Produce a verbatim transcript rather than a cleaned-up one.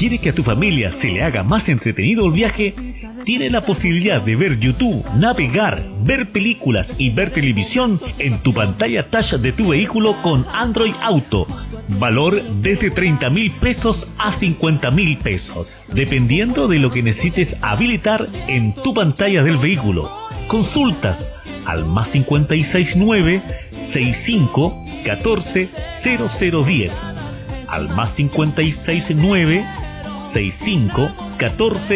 ¿Quiere que a tu familia se le haga más entretenido el viaje? Tiene la posibilidad de ver YouTube, navegar, ver películas y ver televisión en tu pantalla touch de tu vehículo con Android Auto. Valor desde treinta mil pesos a cincuenta mil pesos, dependiendo de lo que necesites habilitar en tu pantalla del vehículo. Consultas al más cincuenta y seis nueve, sesenta y cinco, catorce, cero cero diez. Al más cincuenta y seis nueve, sesenta y cinco, catorce,